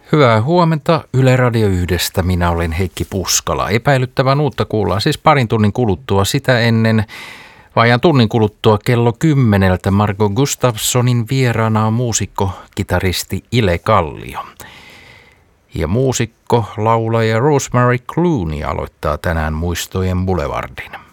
Hyvää huomenta Yle Radio 1:stä. Minä olen Heikki Puskala. Epäilyttävän uutta kuullaan siis parin tunnin kuluttua, sitä ennen vajaan tunnin kuluttua kello 10 Margo Gustafssonin vieraana on muusikko, kitaristi Ile Kallio. Ja muusikko, laulaja Rosemary Clooney aloittaa tänään Muistojen Boulevardin.